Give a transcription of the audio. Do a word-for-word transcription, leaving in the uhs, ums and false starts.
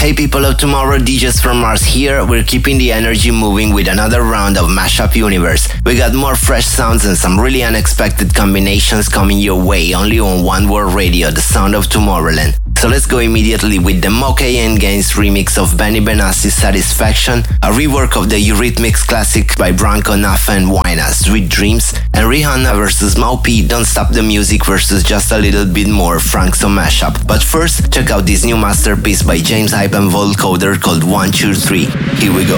Hey people of tomorrow, D Js from Mars here. We're keeping the energy moving with another round of Mashup Universe. We got more fresh sounds and some really unexpected combinations coming your way only on One World Radio, the sound of Tomorrowland. So let's go immediately with the Mokai and Gaines remix of Benny Benassi's Satisfaction, a rework of the Eurythmics classic by Branko Nafa and Wina, Sweet Dreams, and Rihanna versus Mau P, Don't Stop the Music versus Just a Little Bit More, Frank's on Mashup. But first, check out this new masterpiece by James Hype and Vocoder called one two three. Here we go.